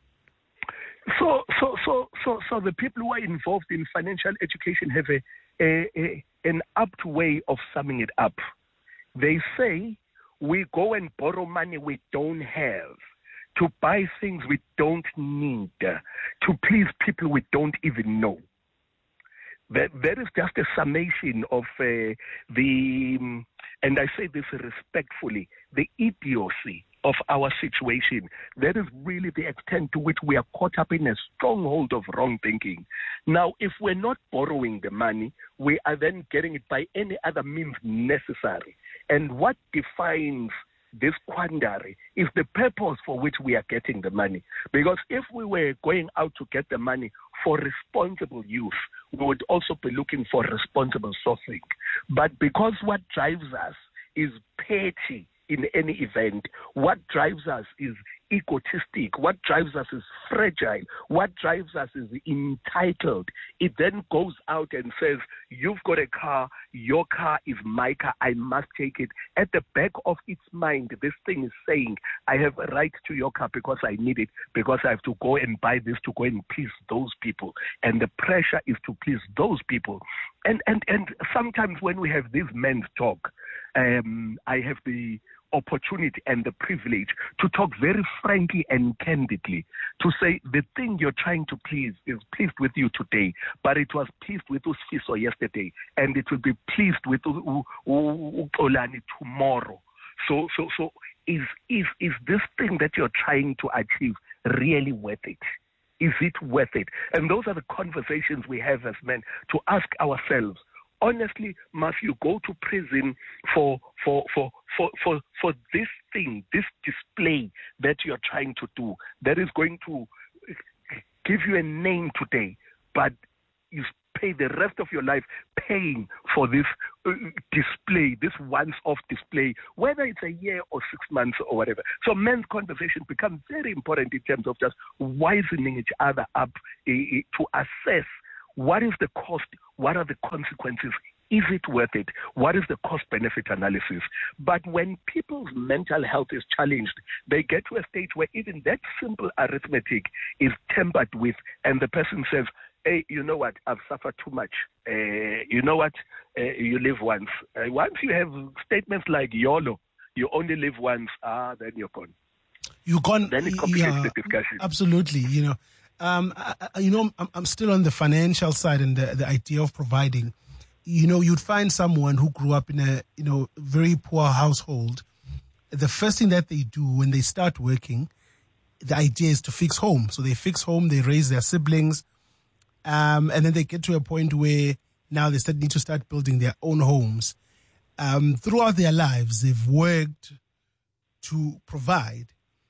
So, so, so, so, so the people who are involved in financial education have a, a, a an apt way of summing it up. They say we go and borrow money we don't have, to buy things we don't need, to please people we don't even know. That that is just a summation of uh, the, and I say this respectfully, the idiocy of our situation. That is really the extent to which we are caught up in a stronghold of wrong thinking. Now, if we're not borrowing the money, we are then getting it by any other means necessary. And what defines this quandary is the purpose for which we are getting the money. Because if we were going out to get the money for responsible use, we would also be looking for responsible sourcing. But because what drives us is petty in any event, what drives us is egotistic. What drives us is fragile. What drives us is entitled. It then goes out and says, you've got a car, your car is my car, I must take it. At the back of its mind, this thing is saying, I have a right to your car because I need it, because I have to go and buy this to go and please those people. And the pressure is to please those people. And and, and sometimes when we have these men's talk, um, I have the opportunity and the privilege to talk very frankly and candidly, to say the thing you're trying to please is pleased with you today, but it was pleased with Usifiso yesterday, and it will be pleased with Olani tomorrow. So, so, so is is is this thing that you're trying to achieve really worth it? Is it worth it? And those are the conversations we have as men to ask ourselves. Honestly, must you go to prison for for for for for for this thing, this display that you're trying to do, that is going to give you a name today, but you pay the rest of your life paying for this uh, display, this once-off display, whether it's a year or six months or whatever. So men's conversation becomes very important in terms of just wisening each other up uh, to assess what is the cost, what are the consequences, is it worth it, what is the cost-benefit analysis. But when people's mental health is challenged, they get to a stage where even that simple arithmetic is tempered with, and the person says, hey, you know what, I've suffered too much. Uh, you know what, uh, you live once. Uh, once you have statements like YOLO, you only live once, ah, then you're gone. You're gone. Then it complicates yeah, the discussion. Absolutely, you know. Um, I, I, you know, I'm, I'm still on the financial side and the, the idea of providing. You know, you'd find someone who grew up in a, you know, very poor household. The first thing that they do when they start working, the idea is to fix home. So they fix home, they raise their siblings, um, and then they get to a point where now they start, need to start building their own homes. Um, throughout their lives, they've worked to provide.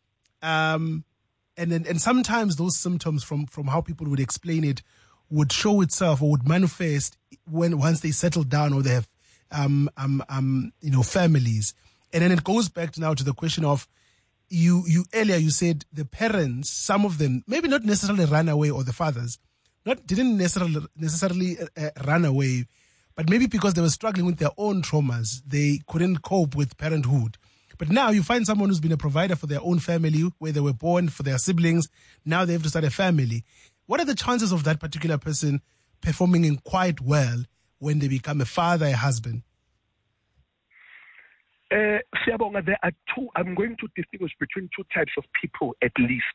Um, And then, and sometimes those symptoms from, from how people would explain it would show itself or would manifest when once they settle down or they have um um um you know families. And then it goes back to now to the question of you you earlier you said the parents, some of them maybe not necessarily ran away, or the fathers not didn't necessarily necessarily uh, run away, but maybe because they were struggling with their own traumas, they couldn't cope with parenthood. But now you find someone who's been a provider for their own family, where they were born, for their siblings. Now they have to start a family. What are the chances of that particular person performing in quite well when they become a father, a husband? Uh, Siyabonga, there are two. I'm going to distinguish between two types of people at least.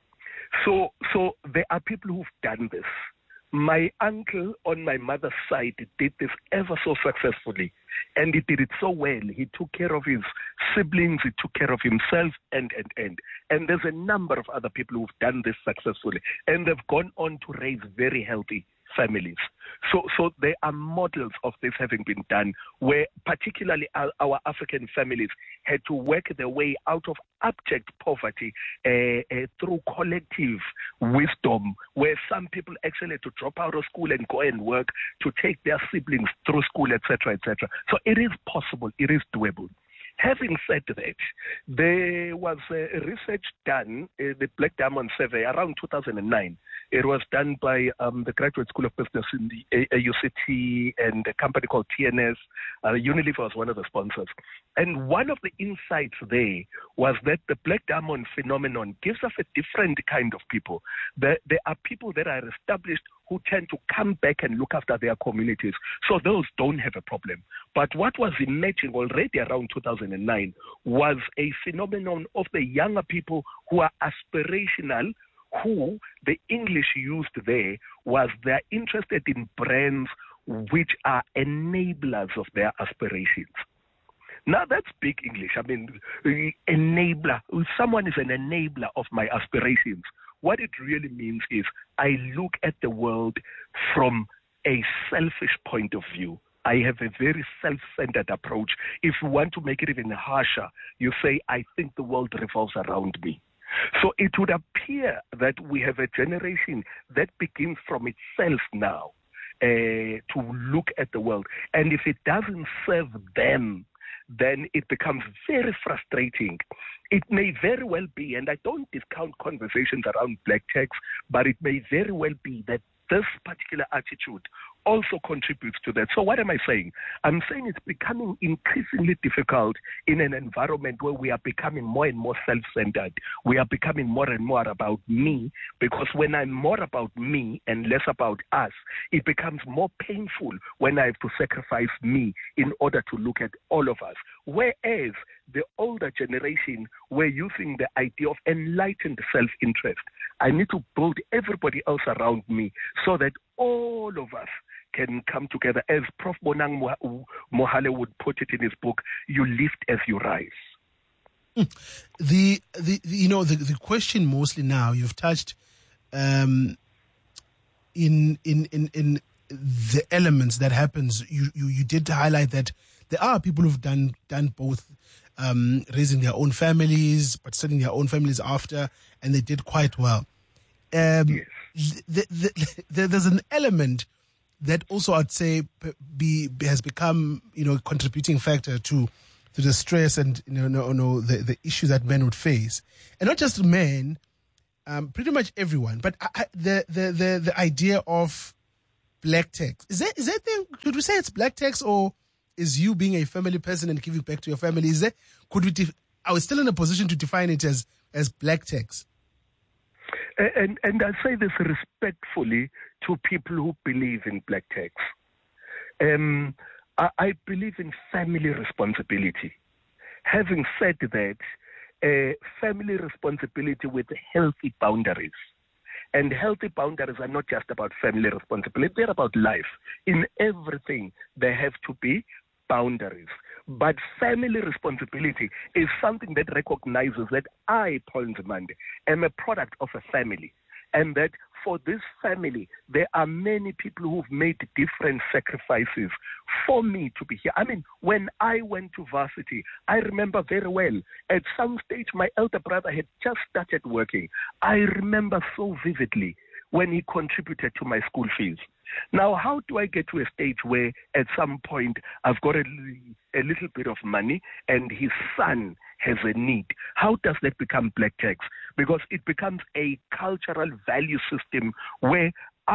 So, so there are people who've done this. My uncle on my mother's side did this ever so successfully, and he did it so well. He took care of his siblings, he took care of himself, and, and, and. And there's a number of other people who've done this successfully, and they've gone on to raise very healthy families. So, so there are models of this having been done, where particularly our, our African families had to work their way out of abject poverty uh, uh, through collective wisdom, where some people actually had to drop out of school and go and work to take their siblings through school, et cetera, et cetera. So it is possible, it is doable. Having said that, there was a research done, uh, the Black Diamond Survey, around two thousand nine. It was done by um, the Graduate School of Business in the A U C T and a company called T N S. Uh, Unilever was one of the sponsors. And one of the insights there was that the Black Diamond phenomenon gives us a different kind of people. There, there are people that are established who tend to come back and look after their communities. So those don't have a problem. But what was emerging already around two thousand nine was a phenomenon of the younger people who are aspirational, who the English used there was they're interested in brands which are enablers of their aspirations. Now that's big English. I mean, enabler. Someone is an enabler of my aspirations. What it really means is I look at the world from a selfish point of view. I have a very self-centered approach. If you want to make it even harsher, you say, I think the world revolves around me. So it would appear that we have a generation that begins from itself now uh, to look at the world. And if it doesn't serve them, then it becomes very frustrating. It may very well be, and I don't discount conversations around black tax, but it may very well be that this particular attitude also contributes to that. So what am I saying? I'm saying it's becoming increasingly difficult in an environment where we are becoming more and more self-centered. We are becoming more and more about me, because when I'm more about me and less about us, it becomes more painful when I have to sacrifice me in order to look at all of us. Whereas the older generation were using the idea of enlightened self-interest. I need to build everybody else around me so that all of us can come together. As Professor Bonang Mohale would put it in his book, you lift as you rise. The, the, the you know, the, the question mostly now, you've touched um, in, in, in, in the elements that happens. You, you, you did highlight that there are people who've done, done both, um, raising their own families, but setting their own families after, and they did quite well. Um, yes. the, the, the, there's an element that also I'd say be, be has become, you know, a contributing factor to to the stress and, you know, no, no, the, the issues that men would face. And not just men, um, pretty much everyone. But I, I, the, the, the, the idea of black tax, is that, is that the, could we say it's black tax, or is you being a family person and giving back to your family? Is that, could we, def, are we still in a position to define it as, as black tax? And, and I say this respectfully to people who believe in black tax. Um, I, I believe in family responsibility. Having said that, uh, family responsibility with healthy boundaries. And healthy boundaries are not just about family responsibility, they're about life. In everything, there have to be boundaries. But family responsibility is something that recognizes that I, Paul Nzimande, am a product of a family, and that for this family, there are many people who've made different sacrifices for me to be here. I mean, when I went to varsity, I remember very well, at some stage, my elder brother had just started working. I remember so vividly when he contributed to my school fees. Now, how do I get to a stage where at some point I've got a, a little bit of money and his son has a need? How does that become black tax? Because it becomes a cultural value system where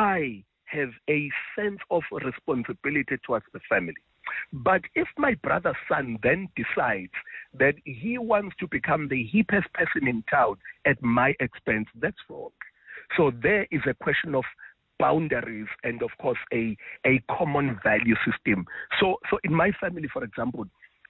I have a sense of responsibility towards the family. But if my brother's son then decides that he wants to become the hippest person in town at my expense, that's wrong. So there is a question of boundaries and, of course, a, a common value system. So, so in my family, for example,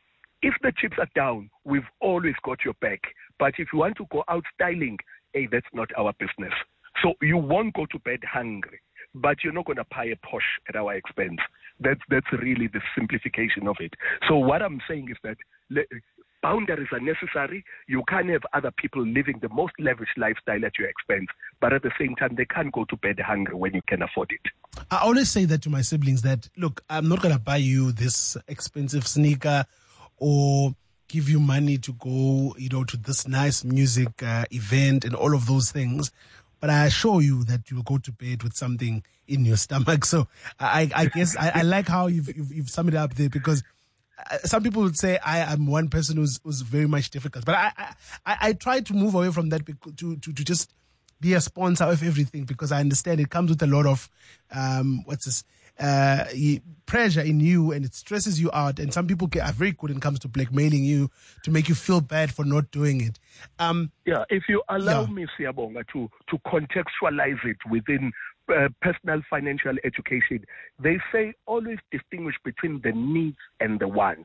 if the chips are down, we've always got your back. But if you want to go out styling, hey, that's not our business. So you won't go to bed hungry, but you're not going to buy a Porsche at our expense. That's, that's really the simplification of it. So what I'm saying is that boundaries are necessary. You can't have other people living the most lavish lifestyle at your expense, but at the same time, they can't go to bed hungry when you can afford it. I always say that to my siblings that, look, I'm not going to buy you this expensive sneaker or give you money to go, you know, to this nice music uh, event and all of those things, but I assure you that you'll go to bed with something in your stomach. So I, I guess I, I like how you've, you've, you've summed it up there, because some people would say I am one person who's, who's very much difficult, but I, I, I try to move away from that to, to, to just be a sponsor of everything, because I understand it comes with a lot of, um, what's this, uh, pressure in you, and it stresses you out. And some people get, are very good when it comes to blackmailing you to make you feel bad for not doing it. Um, yeah, if you allow yeah. me, Siyabonga, to, to contextualize it within Uh, personal financial education, they say always distinguish between the needs and the wants.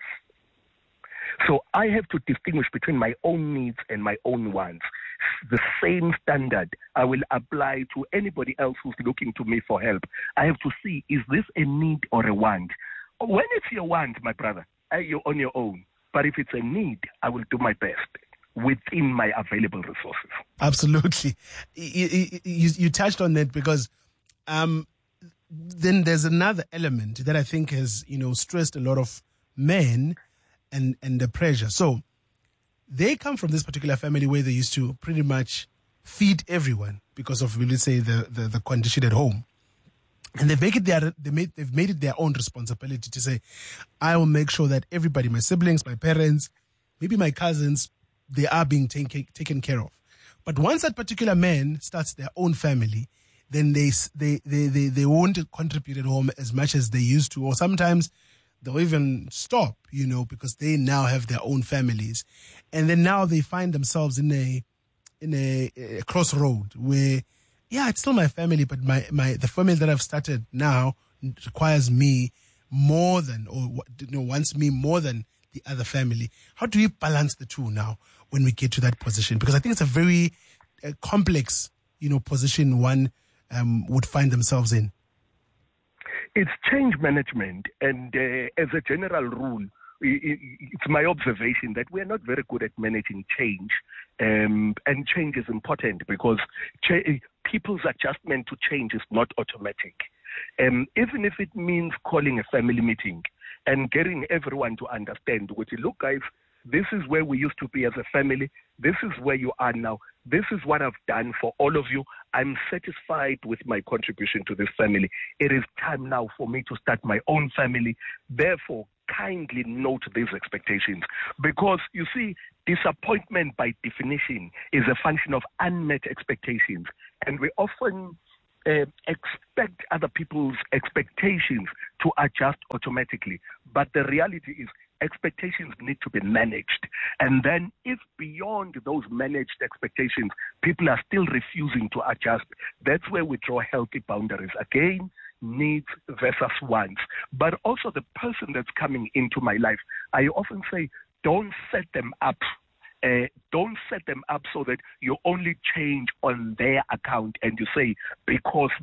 So I have to distinguish between my own needs and my own wants. The same standard I will apply to anybody else who's looking to me for help. I have to see, is this a need or a want? When it's your want, my brother, you're on your own. But if it's a need, I will do my best within my available resources. Absolutely. You, you, you touched on that, because Um, then there's another element that I think has, you know, stressed a lot of men and, and the pressure. So they come from this particular family where they used to pretty much feed everyone because of, let's say, the, the, the condition at home. And they make it their, they made, they've made it their own responsibility to say, I will make sure that everybody, my siblings, my parents, maybe my cousins, they are being take, taken care of. But once that particular man starts their own family, then they, they, they, they, they won't contribute at home as much as they used to. Or sometimes they'll even stop, you know, because they now have their own families. And then now they find themselves in a, in a, a crossroad where, yeah, it's still my family, but my, my the family that I've started now requires me more than, or you know, wants me more than the other family. How do we balance the two now when we get to that position? Because I think it's a very uh, complex, you know, position one um, would find themselves in. It's change management, and uh, as a general rule, it's my observation that we're not very good at managing change, um, and change is important because cha- people's adjustment to change is not automatic. Um, even if it means calling a family meeting and getting everyone to understand, which, look, guys, this is where we used to be as a family. This is where you are now. This is what I've done for all of you. I'm satisfied with my contribution to this family. It is time now for me to start my own family. Therefore, kindly note these expectations. Because, you see, disappointment by definition is a function of unmet expectations. And we often uh, expect other people's expectations to adjust automatically. But the reality is, expectations need to be managed. And then if beyond those managed expectations, people are still refusing to adjust, that's where we draw healthy boundaries. Again, needs versus wants. But also the person that's coming into my life, I often say, don't set them up. Uh, don't set them up so that you only change on their account and you say, because